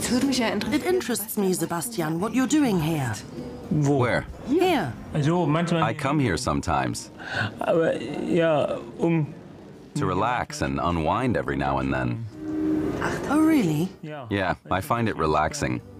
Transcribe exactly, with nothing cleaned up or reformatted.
Das würde mich ja It interessieren. interests me, Sebastian, what you're doing here. Wo? Where? Here. Also manchmal. I come here sometimes Aber ja, um. to relax and unwind every now and then. Oh, really? Ja. Yeah, I find it relaxing.